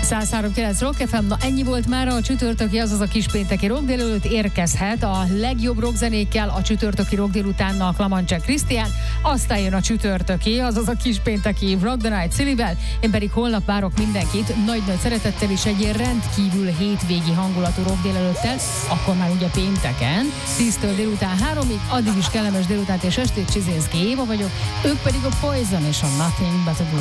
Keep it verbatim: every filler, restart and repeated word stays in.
száz három kilenc Rock ef em, na ennyi volt már a csütörtöki, azaz a kispénteki rock délelőtt. Érkezhet a legjobb rockzenékkel a csütörtöki rock délutánnal Klamancsák Krisztián, aztán jön a csütörtöki, azaz a kispénteki Rock the Night Szilivel, én pedig holnap várok mindenkit nagy-nagy szeretettel és egy rendkívül hétvégi hangulatú rock délelőttel, akkor már ugye pénteken, tíztől délután háromig, addig is kellemes délutánt és estét. Csizinszki Éva vagyok, ők pedig a Poison és a Nothing But a Good.